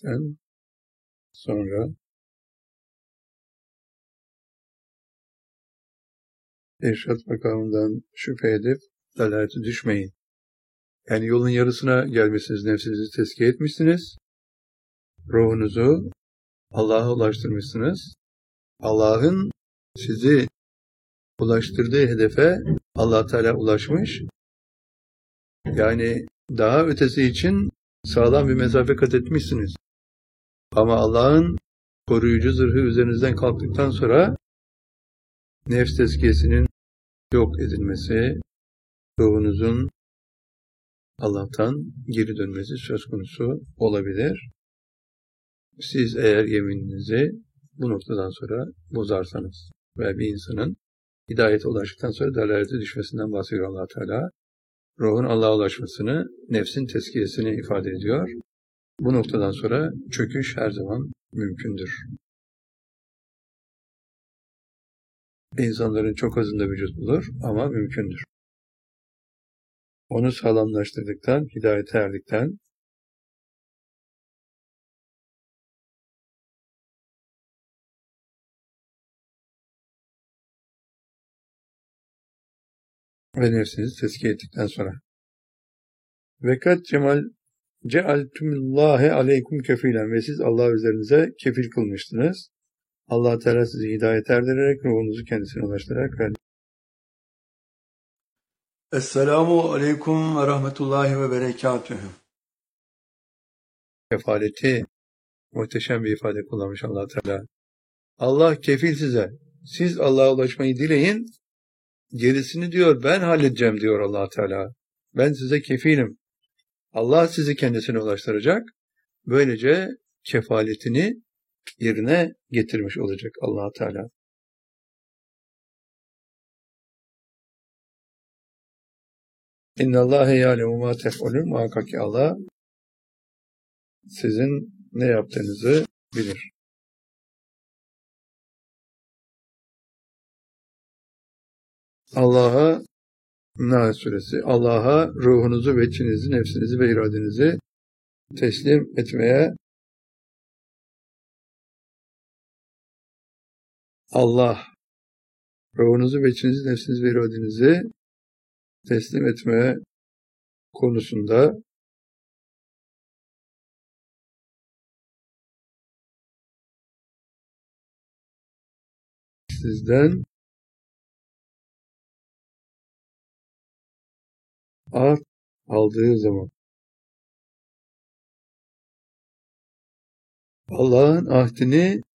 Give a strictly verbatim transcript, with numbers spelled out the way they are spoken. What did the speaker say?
ettikten sonra irşad makamından şüphe edip dalalete düşmeyin. Yani yolun yarısına gelmişsiniz, nefsinizi tezkiye etmişsiniz, ruhunuzu Allah'a ulaştırmışsınız. Allah'ın sizi ulaştırdığı hedefe Allah Teala ulaşmış. Yani daha ötesi için sağlam bir mesafe kat etmişsiniz. Ama Allah'ın koruyucu zırhı üzerinizden kalktıktan sonra nefs tezkiyesinin yok edilmesi, ruhunuzun Allah'tan geri dönmesi söz konusu olabilir. Siz eğer yemininizi bu noktadan sonra bozarsanız ve bir insanın hidayete ulaştıktan sonra dalalete düşmesinden bahsediyor Allah Teala. Ruhun Allah'a ulaşmasını, nefsin tezkiyesini ifade ediyor. Bu noktadan sonra çöküş her zaman mümkündür. İnsanların çok azında vücut bulur ama mümkündür. Onu sağlamlaştırdıktan, hidayete erdikten, ve nefsinizi tezkiye ettikten sonra. Vekat cemal cealtumullâhe aleykum kefilen ve siz Allah üzerinize kefil kılmıştınız. Allah Teala sizi hidayet erdirerek ruhunuzu kendisine ulaştırarak verdi. Esselamu aleyküm ve rahmetullahi ve berekatühü. Kefaleti muhteşem bir ifade kullanmış Allah Teala. Allah kefil size. Siz Allah'a ulaşmayı dileyin. Gerisini diyor ben halledeceğim diyor Allah Teala. Ben size kefilim. Allah sizi kendisine ulaştıracak. Böylece kefaletini yerine getirmiş olacak Allah Teala. İnnallâhe yâlemu mâ tef'alûn. Muhakkak ki Allah sizin ne yaptığınızı bilir. Allah'a Nahl suresi, Allah'a ruhunuzu ve içinizi, nefsinizi ve iradenizi teslim etmeye Allah ruhunuzu ve içinizi, nefsinizi ve iradenizi teslim etmeye konusunda sizden ahd aldığı zaman Allah'ın ahdini